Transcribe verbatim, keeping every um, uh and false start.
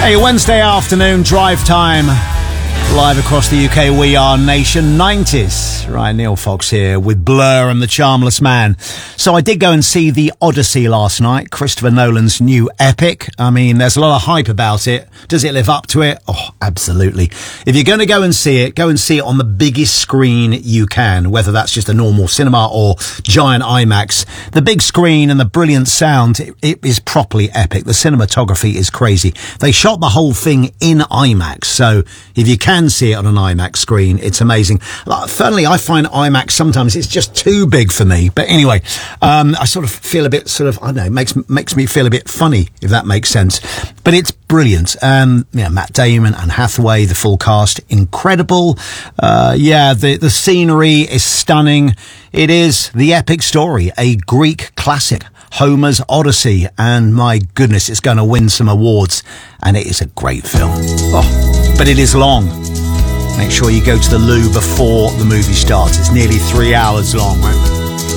Hey, Wednesday afternoon, drive time. Live across the U K, we are Nation nineties. Right, Neil Fox here with Blur and the Charmless Man. So I did go and see The Odyssey last night, Christopher Nolan's new epic. I mean, there's a lot of hype about it. Does it live up to it? Oh, absolutely. If you're going to go and see it, go and see it on the biggest screen you can, whether that's just a normal cinema or giant IMAX. The big screen and the brilliant sound, it, it is properly epic. The cinematography is crazy. They shot the whole thing in IMAX, so if you can see it on an IMAX screen, it's amazing. Like, certainly I find IMAX sometimes it's just too big for me, but anyway, um, I sort of feel a bit sort of, I don't know, makes makes me feel a bit funny, if that makes sense, but it's brilliant. Um, yeah, Matt Damon and Hathaway, the full cast, incredible. Uh, yeah, the, the scenery is stunning. It is the epic story, a Greek classic, Homer's Odyssey, and my goodness, it's going to win some awards, and it is a great film. Oh, but it is long. Make sure you go to the loo before the movie starts. It's nearly three hours long, right?